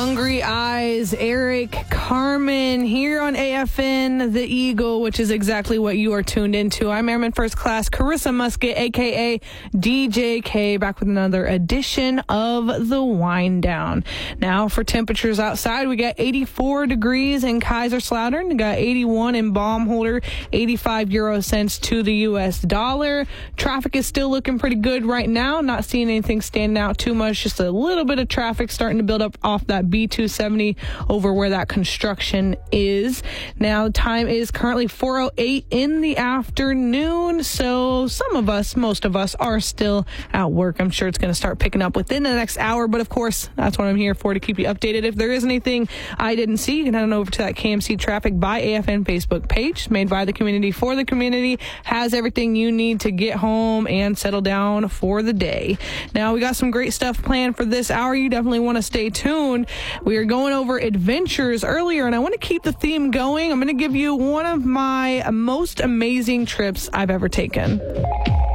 Hungry Eyes, Eric Carmen here on AFN The Eagle, which is exactly what you are tuned into. I'm Airman First Class Carissa Musket, a.k.a. DJK, back with another edition of the Wind Down. Now, for temperatures outside, we got 84 degrees in Kaiserslautern. We got 81 in Baumholder, 85 euro cents to the U.S. dollar. Traffic is still looking pretty good right now. Not seeing anything standing out too much. Just a little bit of traffic starting to build up off that B270 over where that construction is. Now, the time is currently 4:08 in the afternoon. So most of us are still at work. I'm sure it's going to start picking up within the next hour. But of course, that's what I'm here for, to keep you updated. If there is anything I didn't see, you can head on over to that KMC Traffic by AFN Facebook page, made by the community for the community. Has everything you need to get home and settle down for the day. Now, we got some great stuff planned for this hour. You definitely want to stay tuned. We are going over adventures earlier, and I want to keep the theme going. I'm going to give you one of my most amazing trips I've ever taken.